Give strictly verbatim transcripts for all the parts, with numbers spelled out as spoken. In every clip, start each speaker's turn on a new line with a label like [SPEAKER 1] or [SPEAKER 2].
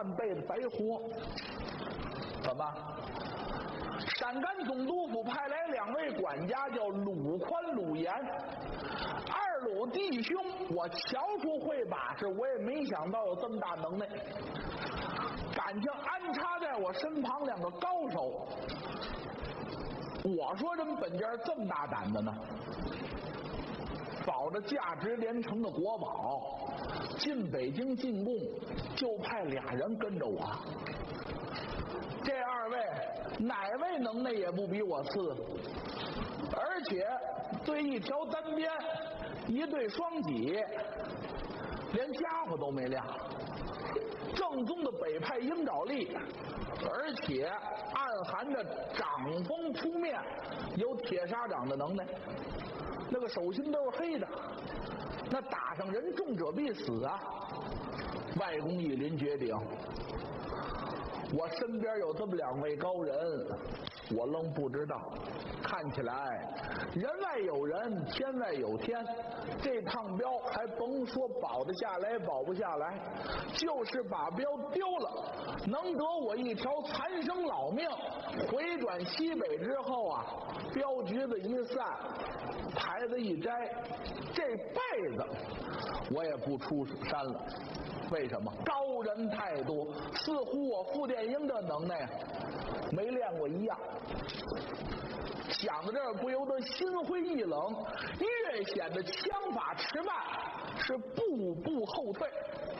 [SPEAKER 1] 辈子白活。怎么？陕甘总督府派来两位管家，叫鲁宽、鲁严。二鲁弟兄，我瞧出会把式，我也没想到有这么大能耐。感情安插在我身旁两个高手。我说人本家这么大胆子呢，保着价值连城的国宝进北京进贡，就派俩人跟着我。这二位哪位能耐也不比我次，而且对一条单边一对双戟连家伙都没亮，正宗的北派鹰爪力，而且暗含着掌风出面有铁砂掌的能耐。那个手心都是黑的，那打上人重者必死啊！外公一临绝顶，我身边有这么两位高人，我愣不知道。看起来人外有人，天外有天。这趟镖还甭说保得下来保不下来，就是把镖丢了，能得我一条残生老命。回转西北之后啊，镖局子一散，牌子一摘，这辈子我也不出山了。为什么？高人太多，似乎我傅电英的能耐没练过一样。想到这儿，不由得心灰意冷，越显得枪法迟慢，是步步后退。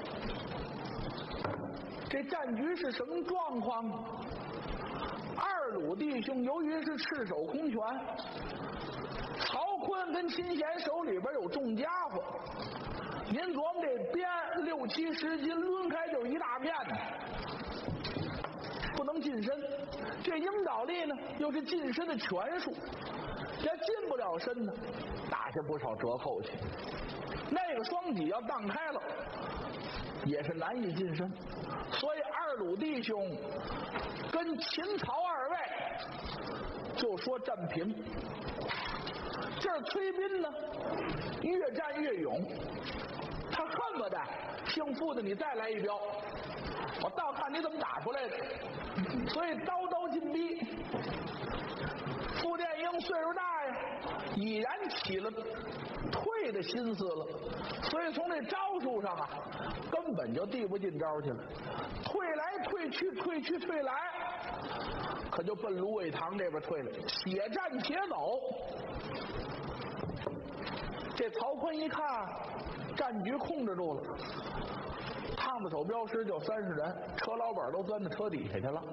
[SPEAKER 1] 这战局是什么状况？二鲁弟兄由于是赤手空拳，曹锟跟秦贤手里边有重家伙，您琢磨这鞭六七十斤抡开就一大片呢，不能近身。这鹰爪力呢又是近身的拳术，这近不了身呢，打下不少折扣去。那个双戟要荡开了，也是难以近身。所以二鲁弟兄跟秦曹二位就说战平。这儿崔斌呢越战越勇，他恨不得姓傅的你再来一镖，我倒看你怎么打出来的。所以刀刀进逼。傅电英岁数大呀，已然起了退的心思了，所以从这招数上啊根本就递不进招去了，退来退去退去退来，可就奔芦苇塘这边退了，且战且走。这曹锟一看战局控制住了，烫子手镖师就三十人，车老板都钻到车底下去了。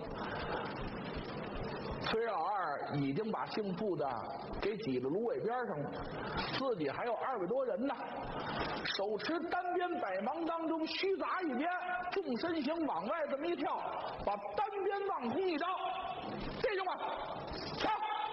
[SPEAKER 1] 崔老二已经把姓傅的给挤到芦苇边上了，自己还有二百多人呢，手持单鞭百忙当中虚砸一鞭，纵身形往外这么一跳，把单鞭往空一招，弟兄们上！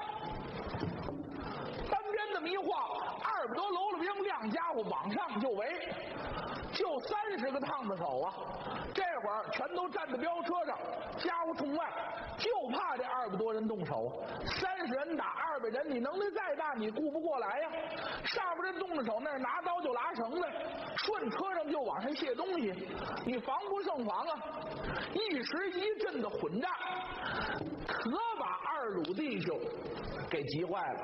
[SPEAKER 1] 单鞭这么一晃，二百多喽啰兵亮家伙往上就围，就三十个烫子手啊，这会儿全都站在镖车上，家伙冲外，就怕这二百多人动手。三十人打二百人，你能力再大你顾不过来呀。上边这动着手，那拿刀就拉绳子，顺车上就往上卸东西，你防不胜防啊。一时一阵的混战，可把二鲁弟兄给急坏了。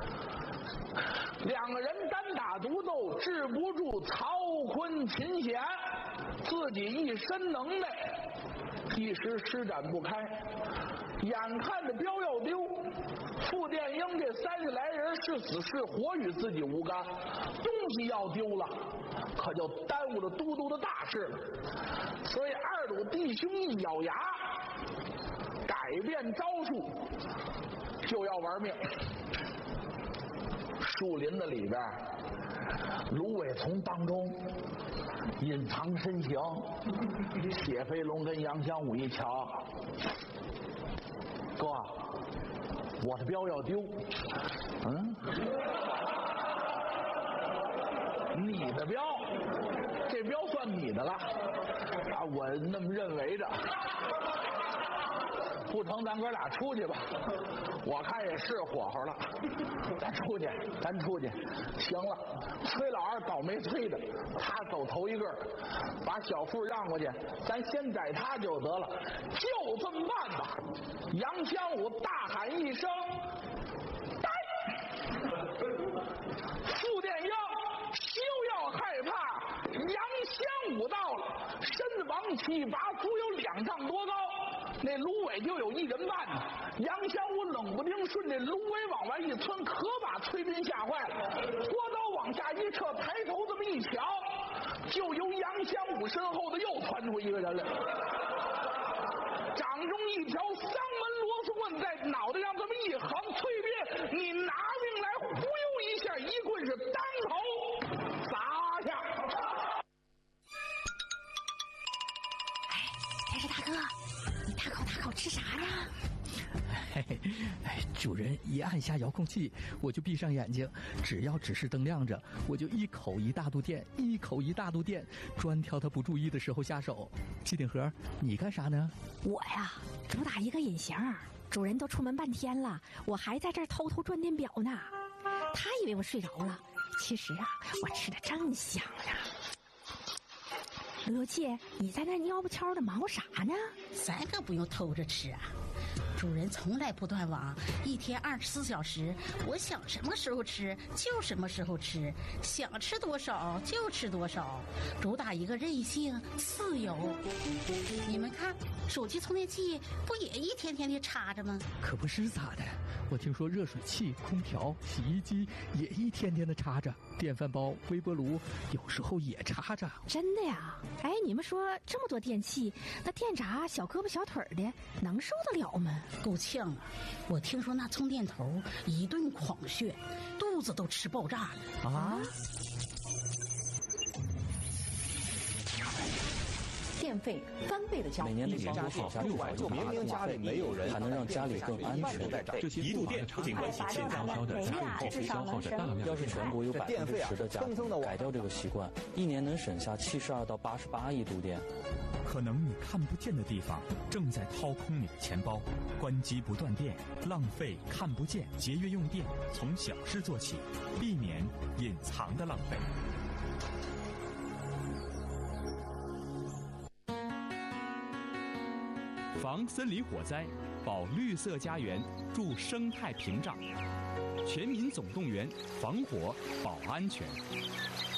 [SPEAKER 1] 两个人单打独斗，治不住曹锟、秦贤，自己一身能耐，一时施展不开。眼看着镖要丢，傅电英这三十来人是死是活与自己无干，东西要丢了，可就耽误了都督的大事了。所以二鲁弟兄一咬牙，改变招数，就要玩命。树林子里边，芦苇丛当中隐藏身形，谢飞龙跟杨香武一瞧，哥，我的镖要丢。嗯，你的镖，这镖算你的了呀，我那么认为着。不成，咱哥俩出去吧。我看也是火候了，咱出去，咱出去。行了，崔老二倒霉催的，他走头一个，把小富让过去，咱先宰他就得了。就这么办吧。杨香武大喊一声：“呆！”傅殿英休要害怕，杨香武到了，身子往起一拔，足有两丈多高。那芦苇就有一人半呢，杨香武冷不丁顺这芦苇往外一窜，可把崔斌吓坏了。拖刀往下一撤，抬头这么一瞧，就由杨香武身后的又窜出一个人来，掌中一条三门螺丝棍在脑袋上这么一横，崔斌，你拿命来！忽悠一下，一棍是当头砸下。
[SPEAKER 2] 哎，天师大哥。大口大口吃啥呢？
[SPEAKER 3] 嘿嘿，哎，主人一按下遥控器，我就闭上眼睛，只要指示灯亮着，我就一口一大肚电，一口一大肚电，专挑他不注意的时候下手。机顶盒，你干啥呢？
[SPEAKER 2] 我呀，主打一个隐形，主人都出门半天了，我还在这儿偷偷转电表呢。他以为我睡着了，其实啊，我吃的正香呢。罗姐，你在那蔫不悄的忙活啥呢？
[SPEAKER 4] 咱可不用偷着吃啊，主人从来不断网，一天二十四小时，我想什么时候吃就什么时候吃，想吃多少就吃多少，主打一个任性自由。你们看，手机充电器不也一天天的插着吗？
[SPEAKER 3] 可不是咋的，我听说热水器、空调、洗衣机也一天天的插着，电饭煲、微波炉有时候也插着。
[SPEAKER 2] 真的呀？哎，你们说这么多电器，那电闸小胳膊小腿的能受得了吗？
[SPEAKER 4] 够呛啊！我听说那充电头一顿狂炫，肚子都吃爆炸了
[SPEAKER 3] 啊！
[SPEAKER 5] 电费翻倍的交易，
[SPEAKER 6] 每年的家电下六百就明明家里没有人，还能让家里更安全。
[SPEAKER 7] 这些一度电不仅关系现烧烧的家用电费消耗的大量。
[SPEAKER 6] 要是全国有百分之十的家庭改掉这个习惯，一年能省下七十二到八十八亿度电。
[SPEAKER 7] 可能你看不见的地方正在掏空你的钱包，关机不断电，浪费看不见，节约用电，从小事做起，避免隐藏的浪费。防森林火灾，保绿色家园，助生态屏障。全民总动员，防火保安全。